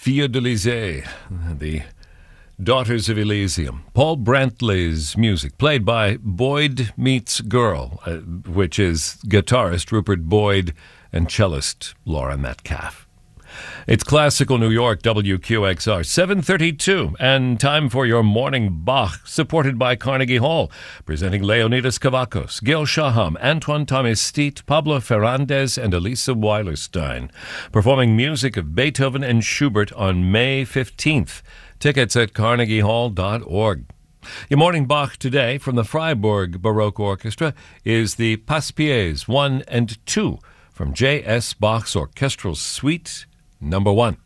Fiordalize, the Daughters of Elysium. Paul Brantley's music, played by Boyd Meets Girl, which is guitarist Rupert Boyd and cellist Laura Metcalf. It's Classical New York, WQXR, 7:32, and time for your morning Bach, supported by Carnegie Hall, presenting Leonidas Kavakos, Gil Shaham, Antoine Thomas-Steet, Pablo Ferrandez, and Elisa Weilerstein, performing music of Beethoven and Schubert on May 15th. Tickets at carnegiehall.org. Your morning Bach today from the Freiburg Baroque Orchestra is the Passe-Pieds 1 and 2 from J.S. Bach's Orchestral Suite No. 1.